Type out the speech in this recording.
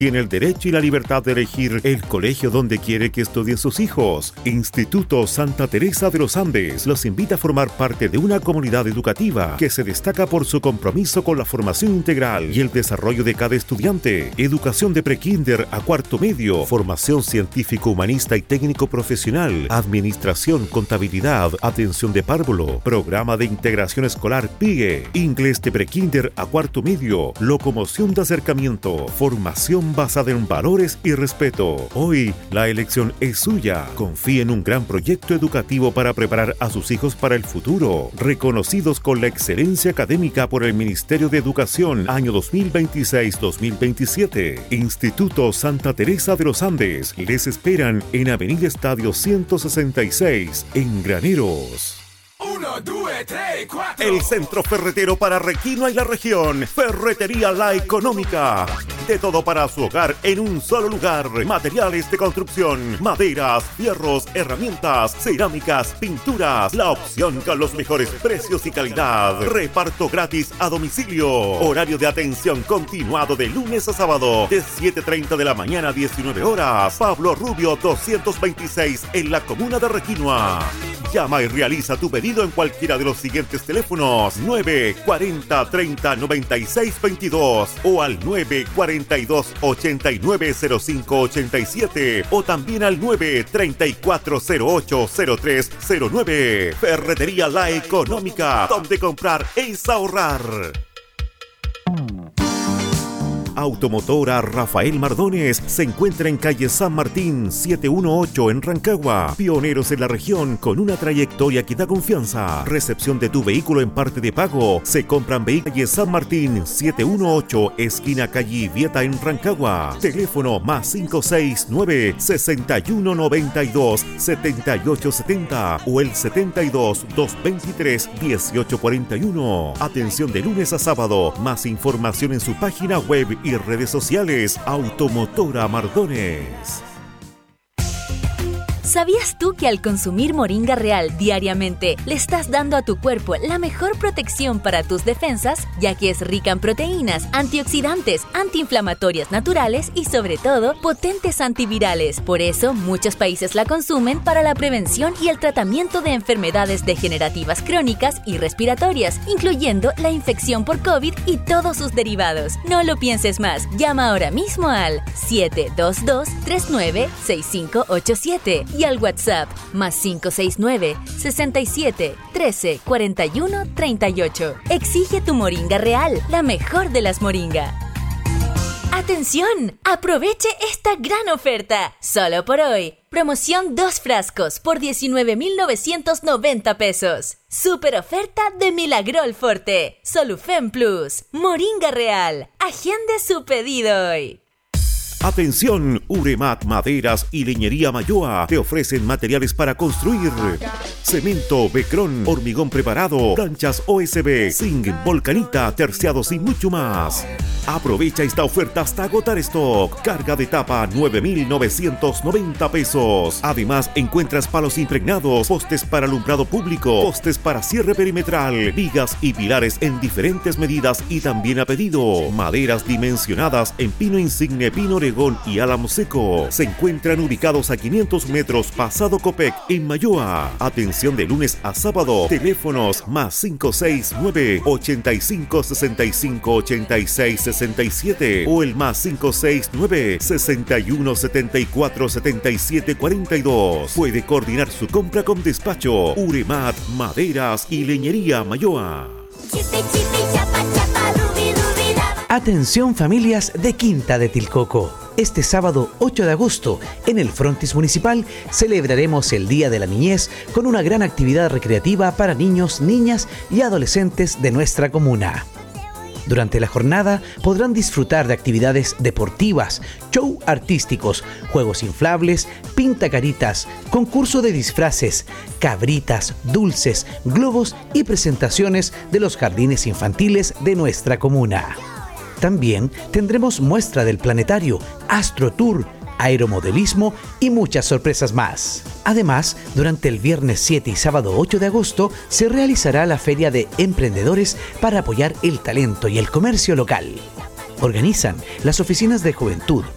Tiene el derecho y la libertad de elegir el colegio donde quiere que estudien sus hijos. Instituto Santa Teresa de los Andes los invita a formar parte de una comunidad educativa que se destaca por su compromiso con la formación integral y el desarrollo de cada estudiante. Educación de prekinder a cuarto medio, formación científico, humanista y técnico profesional, administración, contabilidad, atención de párvulo, programa de integración escolar PIE, inglés de prekinder a cuarto medio, locomoción de acercamiento, formación basada en valores y respeto. Hoy, la elección es suya. Confíe en un gran proyecto educativo para preparar a sus hijos para el futuro. Reconocidos con la excelencia académica por el Ministerio de Educación, año 2026-2027. Instituto Santa Teresa de los Andes. Les esperan en Avenida Estadio 166, en Graneros. 1, 2, 3, 4. El centro ferretero para Requinoa y la región. Ferretería La Económica. De todo para su hogar en un solo lugar. Materiales de construcción, maderas, fierros, herramientas, cerámicas, pinturas. La opción con los mejores precios y calidad. Reparto gratis a domicilio. Horario de atención continuado de lunes a sábado. De 7:30 de la mañana a 19 horas. Pablo Rubio 226 en la comuna de Requinoa. Llama y realiza tu pedido en cualquiera de los siguientes teléfonos: 940 30 96 22 o al 942 89 05 87 o también al 934 08 03 09. Ferretería La Económica, donde comprar es ahorrar. Automotora Rafael Mardones se encuentra en calle San Martín 718 en Rancagua. Pioneros en la región con una trayectoria que da confianza. Recepción de tu vehículo en parte de pago. Se compran vehículos en San Martín 718 esquina calle Vieta en Rancagua. Teléfono +569 6192 7870 o el 72 223 1841. Atención de lunes a sábado. Más información en su página web y redes sociales. Automotora Mardones. ¿Sabías tú que al consumir Moringa Real diariamente le estás dando a tu cuerpo la mejor protección para tus defensas, ya que es rica en proteínas, antioxidantes, antiinflamatorias naturales y sobre todo potentes antivirales? Por eso muchos países la consumen para la prevención y el tratamiento de enfermedades degenerativas crónicas y respiratorias, incluyendo la infección por COVID y todos sus derivados. No lo pienses más, llama ahora mismo al 722-396587 y al WhatsApp +569 67 13 41 38. Exige tu Moringa Real, la mejor de las moringa. ¡Atención! ¡Aproveche esta gran oferta! Solo por hoy. Promoción 2 frascos por 19,990 pesos. Super oferta de Milagrol Forte. Solufen Plus. Moringa Real. Agende su pedido hoy. Atención, Uremat Maderas y Leñería Mayoa te ofrecen materiales para construir: cemento, becrón, hormigón preparado, planchas OSB, zinc, volcanita, terciados y mucho más. Aprovecha esta oferta hasta agotar stock. Carga de tapa 9,990 pesos. Además, encuentras palos impregnados, postes para alumbrado público, postes para cierre perimetral, vigas y pilares en diferentes medidas y también a pedido. Maderas dimensionadas en pino insigne, pino oregón y álamo seco. Se encuentran ubicados a 500 metros pasado Copec en Mayoa. Atención de lunes a sábado. Teléfonos +569 85 65 86 67 o el +569 61 74 77 42. Puede coordinar su compra con despacho. Uremat Maderas y Leñería Mayoa. Atención familias de Quinta de Tilcoco. Este sábado 8 de agosto, en el Frontis Municipal, celebraremos el Día de la Niñez con una gran actividad recreativa para niños, niñas y adolescentes de nuestra comuna. Durante la jornada podrán disfrutar de actividades deportivas, show artísticos, juegos inflables, pintacaritas, concurso de disfraces, cabritas, dulces, globos y presentaciones de los jardines infantiles de nuestra comuna. También tendremos muestra del planetario, Astro Tour, aeromodelismo y muchas sorpresas más. Además, durante el viernes 7 y sábado 8 de agosto se realizará la Feria de Emprendedores para apoyar el talento y el comercio local. Organizan las oficinas de Juventud,